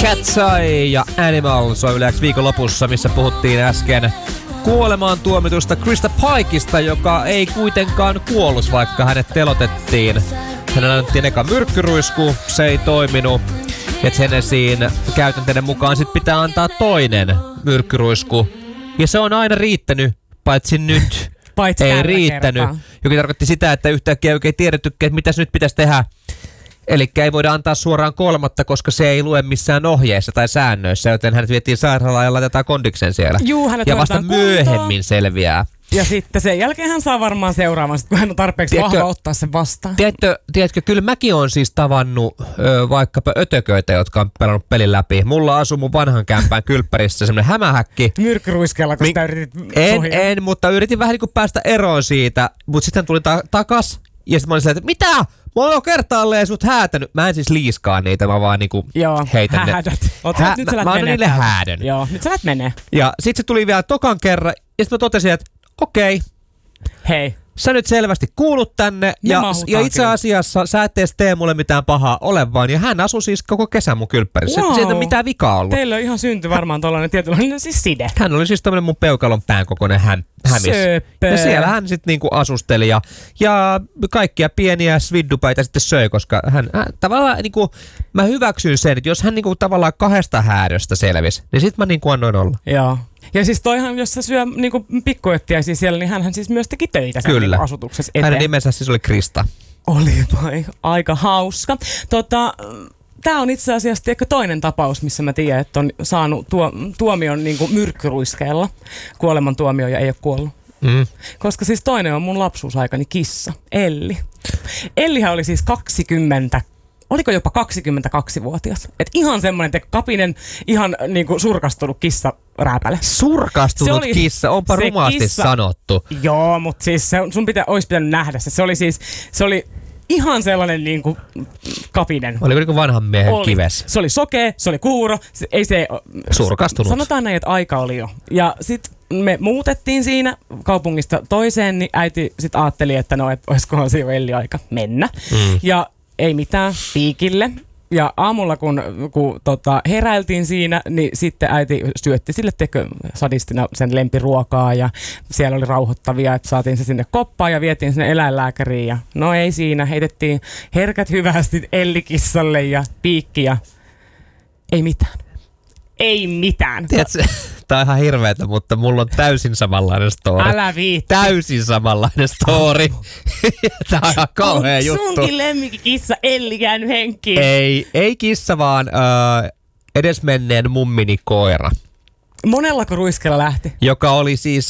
Cat's Eye ja Animals on Yle X viikonlopussa, missä puhuttiin äsken kuolemaan tuomitusta Krista Pikeista, joka ei kuitenkaan kuollut, vaikka hänet telotettiin. Hänellä annettiin eka myrkkyruisku, se ei toiminut. Ja Tennesseein käytänteiden mukaan sit pitää antaa toinen myrkkyruisku. Ja se on aina riittänyt, paitsi nyt. Ei riittänyt. Joka tarkoitti sitä, että yhtäkkiä oikein tiedettykään, että mitäs nyt pitäisi tehdä. Eli ei voida antaa suoraan kolmatta, koska se ei lue missään ohjeissa tai säännöissä, joten hänet vietiin sairaalaan ja laitetaan kondiksen siellä. Juu, ja vasta myöhemmin selviää. Ja sitten sen jälkeen hän saa varmaan seuraavan, kun hän on tarpeeksi vahva ottaa sen vastaan. Tiedätkö, kyllä mäkin olen siis tavannut vaikkapa ötököitä, jotka on pelannut pelin läpi. Mulla asuu mun vanhan kämpään kylppärissä semmoinen hämähäkki. Myrkkyruiskeella, kun sitä yritit En, mutta yritin vähän niin kuin päästä eroon siitä. Mutta sitten tuli takas ja sitten mä olin silleen, että mitä? Mä oon kertaalleen sut häätänyt. Mä en siis liiskaa niitä, mä vaan niinku heitän ne. Mä annan niille häädön. Joo, nyt sä lähdet menee. Ja sit se tuli vielä tokan kerran, ja sit mä totesin, että okei. Hei. Sä nyt selvästi kuulut tänne, ja itse asiassa sä et edes tee mulle mitään pahaa ole vaan. Ja hän asui siis koko kesän mun kylppärissä. Wow. Sieltä ei mitään vikaa ollut. Teillä on ihan synty varmaan tollainen tietynlainen siis side. Hän oli siis tämmönen mun peukalon pään kokoinen hämis. Söpö. Ja siellä hän sitten niinku asusteli ja kaikkia pieniä sviddupäitä sitten söi, koska hän tavallaan niinku, mä hyväksyn sen, että jos hän niinku tavallaan 2 häädöstä selvisi, niin sit mä niinku annoin olla. Joo. Ja siis toihan, jos sä syö niinku pikkuöttiäisiä siellä, niin hänhän siis myös teki töitä sen niinku asutuksessa eteen. Hänen nimensä siis oli Krista. Olipa aika hauska. Tämä on itse asiassa toinen tapaus, missä mä tiedän, että on saanut tuomion niinku myrkkyruiskeella. Kuolemantuomio ja ei ole kuollut. Koska siis toinen on mun lapsuusaikani kissa, Elli. Ellihän oli siis oliko jopa 22-vuotias. Et ihan semmoinen kapinen, ihan niinku surkastunut kissarääpäle. Surkastunut kissa, onpa rumaasti sanottu. Joo, mutta siis sun olisi pitänyt nähdä se. Se oli ihan sellainen niinku kapinen. Oliko niinku vanhan miehen kives? Se oli sokea, se oli kuuro, surkastunut. Sanotaan näin, että aika oli jo. Ja sit me muutettiin siinä kaupungista toiseen, niin äiti sit ajatteli, että no, et olisikohan se jo Elli aika mennä. Ja ei mitään, piikille. Ja aamulla, kun heräiltiin siinä, niin sitten äiti syötti sille sadistina sen lempiruokaa ja siellä oli rauhoittavia, että saatiin se sinne koppaan ja vietiin sinne eläinlääkäriin. Ja no ei siinä, heitettiin herkät hyvästi Ellikissalle ja piikki ja ei mitään. Ei mitään. Tiedätkö, tää on ihan hirveetä, mutta mulla on täysin samanlainen story. Älä viitti. Täysin samanlainen story. Tää on ihan kauhea juttu. Sunkin lemmikkikissa Elli käynyt henkiin. Ei kissa, vaan edesmenneen mummini koira. Monellako ruiskeella lähti? Joka oli siis...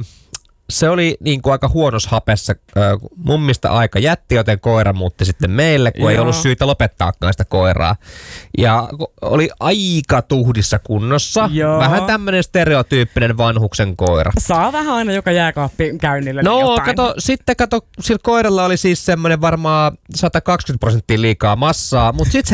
se oli niin kuin aika huonossa hapessa. Mummista aika jätti, joten koira muutti sitten meille, kun ei ollut syytä lopettaakaan sitä koiraa. Ja oli aika tuhdissa kunnossa. Joo. Vähän tämmönen stereotyyppinen vanhuksen koira. Saa vähän aina joka jääkaappi käynnille jotain. Kato, sillä koiralla oli siis semmoinen varmaan 120% liikaa massaa, mutta sitten